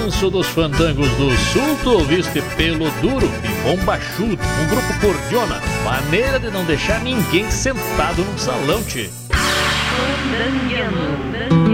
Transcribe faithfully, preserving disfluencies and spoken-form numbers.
Ranço dos Fandangos do Sul, tu ouviste Pelo Duro e Bombachudo, um grupo cordiona, maneira de não deixar ninguém sentado num salão, tchê.